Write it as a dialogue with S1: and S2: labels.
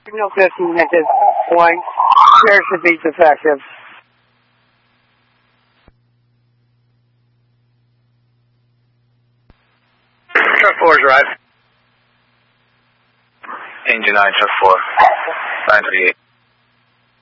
S1: Signal 15 at this point. Share should be defective.
S2: Truck 4's arrived. Engine 9, truck 4. 938.